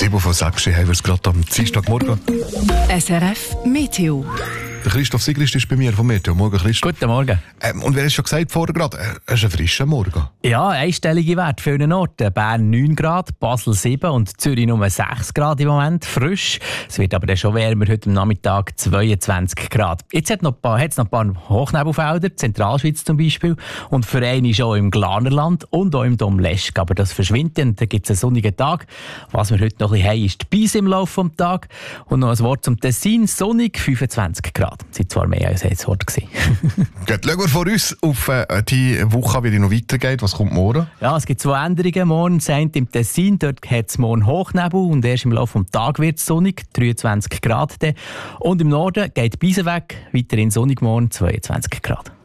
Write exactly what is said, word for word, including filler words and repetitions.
sieben von sechs haben wir es gerade am Dienstagmorgen. S R F Meteo. Der Christoph Sigrist ist bei mir vom Meteo. Morgen, Christoph. Guten Morgen. Ähm, und wer hat schon gesagt vorher gerade, äh, es ist ein frischer Morgen. Ja, einstellige Werte für einen Ort. Bern neun Grad, Basel sieben und Zürich nur sechs Grad im Moment. Frisch. Es wird aber dann schon wärmer, heute am Nachmittag zweiundzwanzig Grad. Jetzt hat es noch, noch ein paar Hochnebelfelder, Zentralschweiz zum Beispiel. Und für einen schon im Glarnerland und auch im Domleschg. Aber das verschwindet dann. Da gibt es einen sonnigen Tag. Was wir heute noch ein bisschen haben, ist die Beise im Laufe des Tages. Und noch ein Wort zum Tessin, sonnig, fünfundzwanzig Grad. Das war zwar mehr als ein Wort. Gut, schauen wir vor uns auf äh, die Woche, wie die noch weitergeht. Was kommt morgen? Ja, es gibt zwei Änderungen. Morgen sind im Tessin, dort hat es morgen Hochnebel und erst im Laufe des Tages wird es sonnig, dreiundzwanzig Grad. Und im Norden geht die Beise weg, weiterhin sonnig morgen, zweiundzwanzig Grad.